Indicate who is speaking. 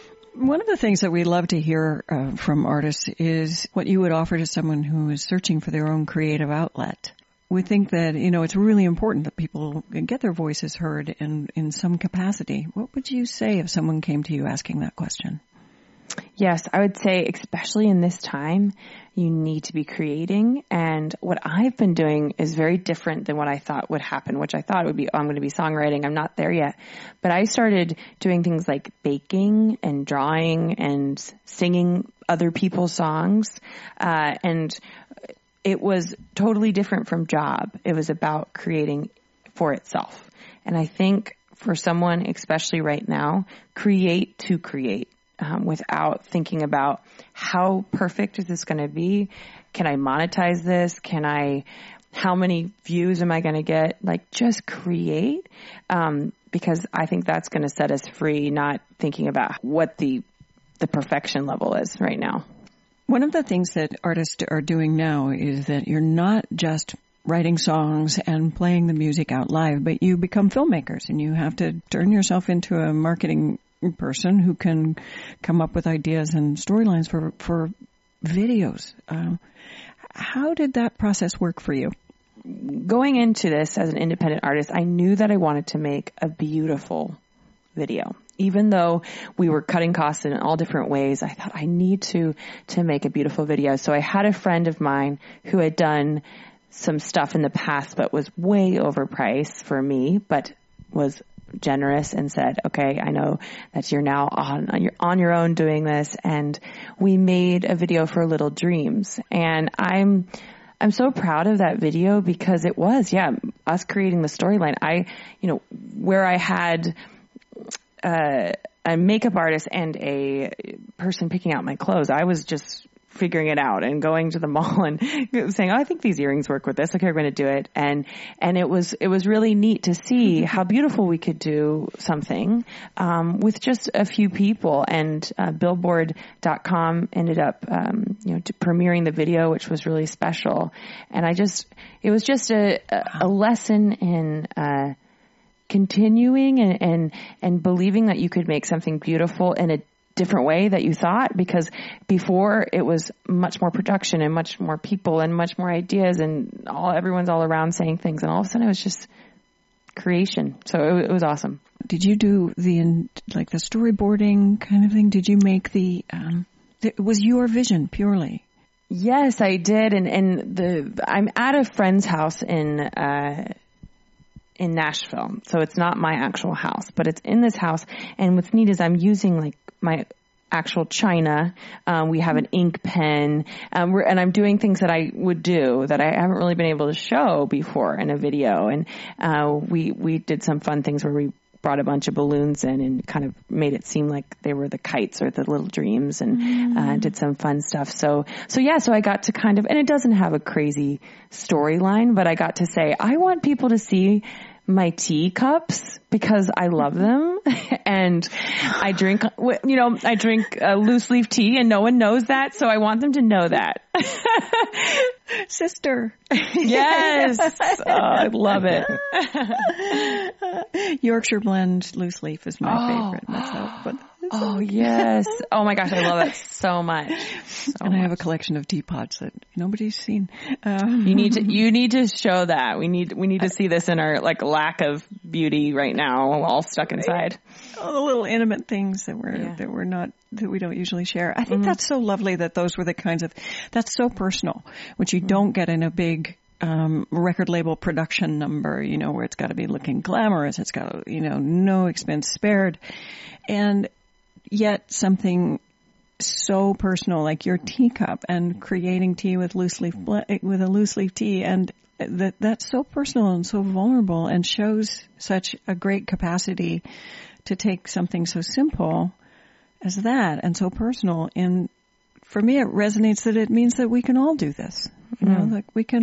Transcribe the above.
Speaker 1: One of the things that we love to hear from artists is what you would offer to someone who is searching for their own creative outlet. We think that, it's really important that people get their voices heard in some capacity. What would you say if someone came to you asking that question?
Speaker 2: Yes, I would say, especially in this time, you need to be creating. And what I've been doing is very different than what I thought would happen, which I thought would be, I'm going to be songwriting. I'm not there yet. But I started doing things like baking and drawing and singing other people's songs. And it was totally different from job. It was about creating for itself. And I think for someone, especially right now, create to create. Without thinking about how perfect is this going to be? Can I monetize this? How many views am I going to get? Like, just create, because I think that's going to set us free, not thinking about what the perfection level is right now.
Speaker 1: One of the things that artists are doing now is that you're not just writing songs and playing the music out live, but you become filmmakers and you have to turn yourself into a marketing person who can come up with ideas and storylines for videos. How did that process work for you?
Speaker 2: Going into this as an independent artist, I knew that I wanted to make a beautiful video. Even though we were cutting costs in all different ways, I thought I need to make a beautiful video. So I had a friend of mine who had done some stuff in the past, but was way overpriced for me, but was generous and said, okay, I know that you're now on your own doing this. And we made a video for Little Dreams. And I'm so proud of that video because it was, us creating the storyline. Where I had, a makeup artist and a person picking out my clothes, I was just figuring it out and going to the mall and saying, I think these earrings work with this. Okay, we're going to do it. And it was really neat to see how beautiful we could do something, with just a few people. And, Billboard.com ended up, premiering the video, which was really special. And it was just a lesson in, continuing and believing that you could make something beautiful in a different way that you thought, because before it was much more production and much more people and much more ideas and everyone's all around saying things, and all of a sudden it was just creation. So it was awesome.
Speaker 1: Did you do the storyboarding kind of thing? Did you make it was your vision purely?
Speaker 2: Yes, I did. And I'm at a friend's house in Nashville. So it's not my actual house, but it's in this house. And what's neat is I'm using my actual china. We have an ink pen, and I'm doing things that I would do that I haven't really been able to show before in a video. And, we did some fun things where we brought a bunch of balloons in and kind of made it seem like they were the kites or the little dreams, and did some fun stuff. So I got to kind of, and it doesn't have a crazy storyline, but I got to say, I want people to see my teacups because I love them, and I drink loose leaf tea, and no one knows that, so I want them to know that.
Speaker 1: Sister.
Speaker 2: Yes. Oh, I love it.
Speaker 1: Yorkshire blend loose leaf is my favorite.
Speaker 2: Yes. Oh my gosh, I love that so much.
Speaker 1: I have a collection of teapots that nobody's seen.
Speaker 2: You need to show that. We need to see this in our lack of beauty right now, all stuck inside.
Speaker 1: All the little intimate things that we don't usually share. I think that's so lovely that those were the kinds of, that's so personal, which you don't get in a big record label production number, where it's got to be looking glamorous. It's got, no expense spared. And yet something so personal like your teacup and creating tea with a loose leaf tea, and that's so personal and so vulnerable and shows such a great capacity to take something so simple as that and so personal. And for me, it resonates that it means that we can all do this. We can